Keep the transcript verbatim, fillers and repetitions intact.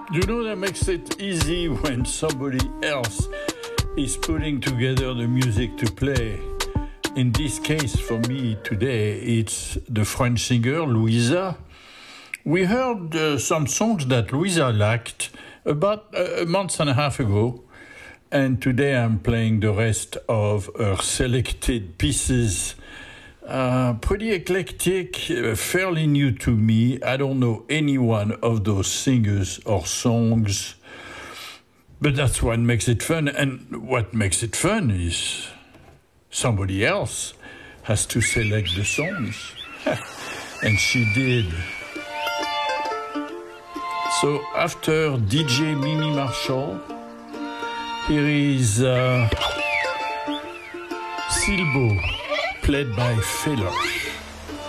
You know, that makes it easy when somebody else is putting together the music to play. In this case, for me today, it's the French singer Louisa. We heard uh, some songs that Louisa liked about a month and a half ago, and today I'm playing the rest of her selected pieces. Uh, pretty eclectic, uh, fairly new to me. I don't know any one of those singers or songs, but that's what makes it fun. And what makes it fun is somebody else has to select the songs. And she did. So after D J Mimi Marshall, here is uh, Silbo, played by Feller.